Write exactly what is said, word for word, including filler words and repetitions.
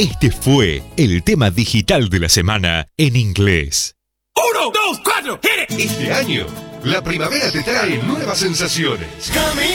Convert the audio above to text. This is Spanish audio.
Este fue el tema digital de la semana en inglés. Uno, dos, cuatro, hit it. Este año, la primavera te trae nuevas sensaciones.